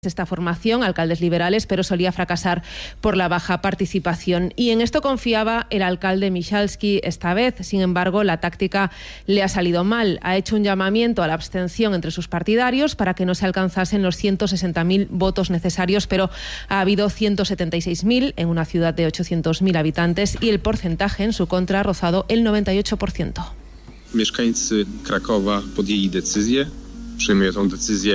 esta formación, alcaldes liberales, pero solía fracasar por la baja participación. Y en esto confiaba el alcalde Michalski esta vez. Sin embargo, la táctica le ha salido mal. Ha hecho un llamamiento a la abstención entre sus partidarios para que no se alcanzasen los 160.000 votos necesarios, pero ha habido 176.000 en una ciudad de 800.000 habitantes y el porcentaje en su contra ha rozado el 98%. Mieszkańcy Krakowa podjęli decyzję, przyjmują tę decyzję.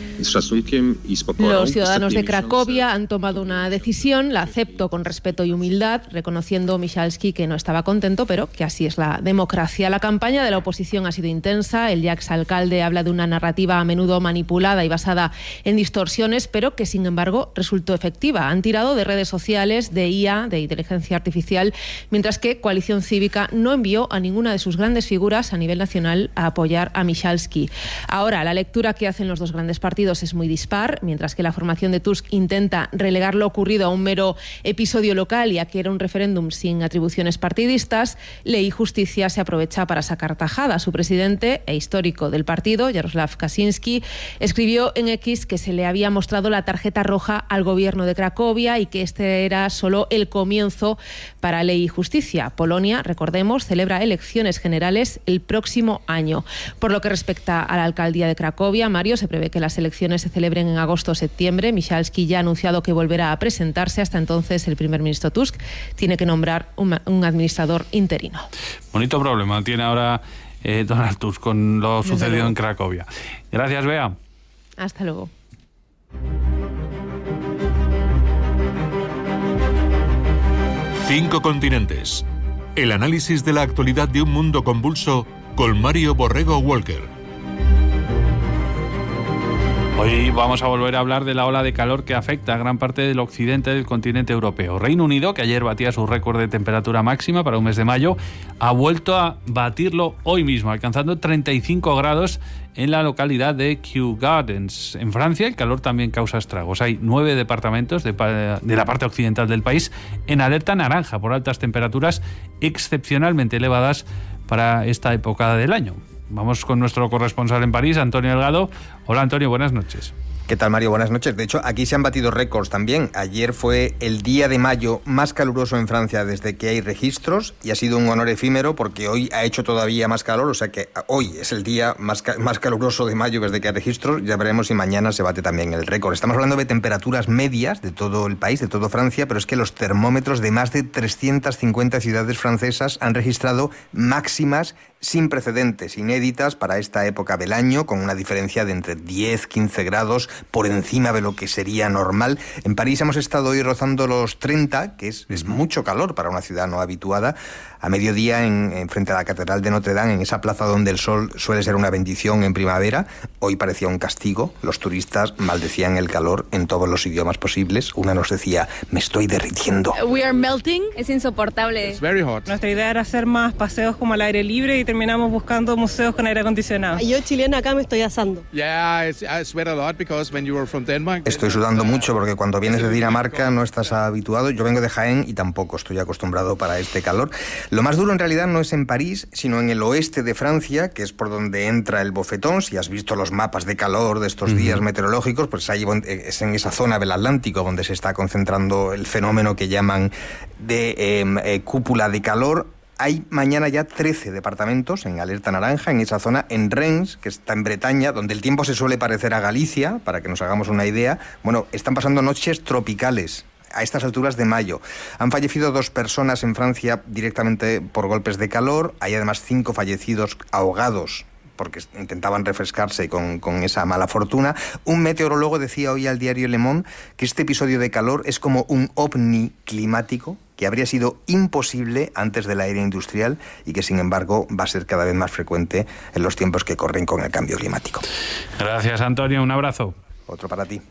Los ciudadanos de Cracovia han tomado una decisión, la acepto con respeto y humildad, reconociendo Michalski que no estaba contento, pero que así es la democracia. La campaña de la oposición ha sido intensa. El ya exalcalde habla de una narrativa a menudo manipulada y basada en distorsiones, pero que sin embargo resultó efectiva. Han tirado de redes sociales, de IA, de inteligencia artificial, mientras que Coalición Cívica no envió a ninguna de sus grandes figuras a nivel nacional a apoyar a Michalski. Ahora, la lectura que hacen los dos grandes partidos es muy dispar. Mientras que la formación de Tusk intenta relegar lo ocurrido a un mero episodio local y a que era un referéndum sin atribuciones partidistas, Ley y Justicia se aprovecha para sacar tajada. Su presidente e histórico del partido, Jarosław Kaczyński, escribió en X que se le había mostrado la tarjeta roja al gobierno de Cracovia y que este era solo el comienzo para Ley y Justicia. Polonia, recordemos, celebra elecciones generales el próximo año. Por lo que respecta a la alcaldía de Cracovia, Mario, se prevé que las elecciones se celebren en agosto o septiembre. Michalski ya ha anunciado que volverá a presentarse. Hasta entonces, el primer ministro Tusk tiene que nombrar un administrador interino. Bonito problema tiene ahora Donald Tusk con lo sucedido en Cracovia. Gracias, Bea. Hasta luego. Cinco continentes. El análisis de la actualidad de un mundo convulso con Mario Borrego Walker. Hoy vamos a volver a hablar de la ola de calor que afecta a gran parte del occidente del continente europeo. Reino Unido, que ayer batía su récord de temperatura máxima para un mes de mayo, ha vuelto a batirlo hoy mismo, alcanzando 35 grados en la localidad de Kew Gardens. En Francia, el calor también causa estragos. Hay 9 departamentos de la parte occidental del país en alerta naranja por altas temperaturas excepcionalmente elevadas para esta época del año. Vamos con nuestro corresponsal en París, Antonio Delgado. Hola, Antonio, buenas noches. ¿Qué tal, Mario? Buenas noches. De hecho, aquí se han batido récords también. Ayer fue el día de mayo más caluroso en Francia desde que hay registros y ha sido un honor efímero porque hoy ha hecho todavía más calor, o sea que hoy es el día más caluroso de mayo desde que hay registros. Ya veremos si mañana se bate también el récord. Estamos hablando de temperaturas medias de todo el país, de toda Francia, pero es que los termómetros de más de 350 ciudades francesas han registrado máximas sin precedentes, inéditas para esta época del año, con una diferencia de entre 10-15 grados por encima de lo que sería normal. En París hemos estado hoy rozando los 30, que es mucho calor para una ciudad no habituada, a mediodía en frente a la Catedral de Notre Dame, en esa plaza donde el sol suele ser una bendición en primavera. Hoy parecía un castigo. Los turistas maldecían el calor en todos los idiomas posibles. Una nos decía, me estoy derritiendo. We are melting. Es insoportable. It's very hot. Nuestra idea era hacer más paseos como al aire libre y terminamos buscando museos con aire acondicionado. Yo, chilena, acá me estoy asando. Yeah, I sweat a lot because when you were from Denmark... Estoy sudando mucho porque cuando vienes de Dinamarca no estás habituado. Yo vengo de Jaén y tampoco estoy acostumbrado para este calor. Lo más duro en realidad no es en París, sino en el oeste de Francia, que es por donde entra el bofetón. Si has visto los mapas de calor de estos días meteorológicos, pues ahí es en esa zona del Atlántico donde se está concentrando el fenómeno que llaman de cúpula de calor. Hay mañana ya 13 departamentos en alerta naranja en esa zona, en Rennes, que está en Bretaña, donde el tiempo se suele parecer a Galicia, para que nos hagamos una idea. Bueno, están pasando noches tropicales a estas alturas de mayo. Han fallecido 2 personas en Francia directamente por golpes de calor. Hay además 5 fallecidos ahogados porque intentaban refrescarse con esa mala fortuna. Un meteorólogo decía hoy al diario Le Monde que este episodio de calor es como un ovni climático que habría sido imposible antes de la era industrial y que, sin embargo, va a ser cada vez más frecuente en los tiempos que corren con el cambio climático. Gracias, Antonio. Un abrazo. Otro para ti.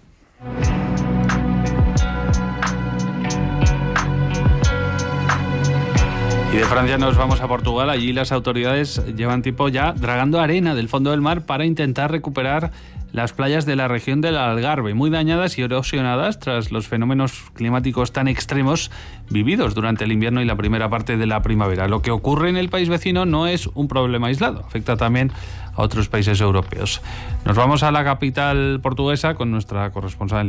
Y de Francia nos vamos a Portugal. Allí las autoridades llevan tiempo ya dragando arena del fondo del mar para intentar recuperar las playas de la región del Algarve, muy dañadas y erosionadas tras los fenómenos climáticos tan extremos vividos durante el invierno y la primera parte de la primavera. Lo que ocurre en el país vecino no es un problema aislado, afecta también a otros países europeos. Nos vamos a la capital portuguesa con nuestra corresponsal